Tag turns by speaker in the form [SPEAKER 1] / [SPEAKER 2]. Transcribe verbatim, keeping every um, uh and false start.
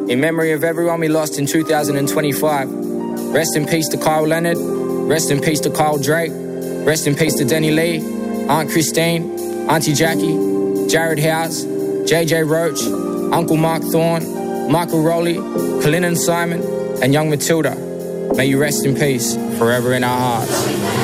[SPEAKER 1] In memory of everyone we lost in two thousand twenty-five. Rest in peace to Kyle Leonard. Rest in peace to Kyle Drake. Rest in peace to Denny Lee, Aunt Christine, Auntie Jackie, Jared House, J J Roach, Uncle Mark Thorne, Michael Rowley, Colin and Simon, and young Matilda. May you rest in peace forever in our hearts.